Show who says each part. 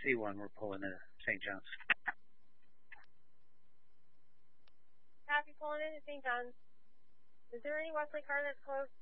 Speaker 1: C1, we're pulling into St. John's.
Speaker 2: Copy, pulling into St. John's. Is there any Wesley car that's close?